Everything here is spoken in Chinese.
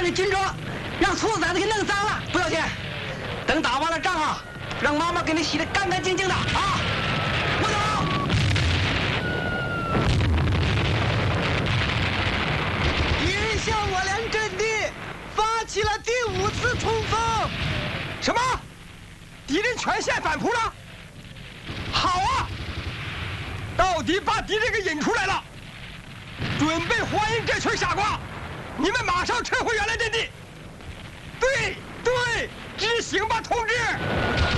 的军装，让兔崽子给弄脏了不要紧，等打完了仗啊，让妈妈给你洗得干干净净的啊！我走。 敌人向我连阵地发起了第5次冲锋。 什么？敌人全线反扑了？好啊！到底把敌人给引出来了，准备欢迎这群傻瓜！你们马上撤回原来阵地。对，执行吧，同志！